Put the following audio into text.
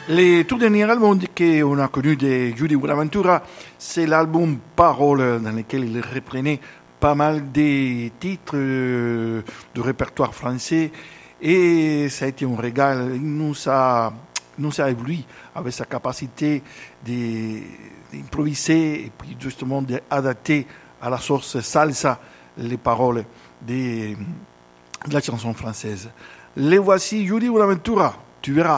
Le tout dernier album qu'on a connu de Judy Buenaventura, c'est l'album Paroles, dans lequel il reprenait pas mal des titres de répertoire français. Et ça a été un régal. Il nous a ébloui avec sa capacité d'improviser et puis justement d'adapter à la sauce salsa les paroles de la chanson française. Les voici, Judy Buenaventura, tu verras.